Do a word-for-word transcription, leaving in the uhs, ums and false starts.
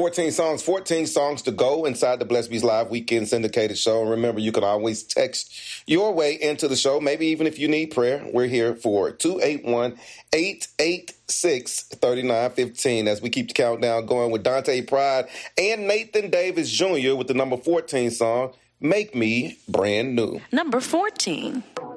fourteen songs, fourteen songs to go inside the Blessed Bees Live Weekend Syndicated Show. And remember, you can always text your way into the show. Maybe even if you need prayer, we're here for two eight one, eight eight six, three nine one five as we keep the countdown going with Dante Pride and Nathan Davis Junior with the number fourteen song, Make Me Brand New. Number fourteen.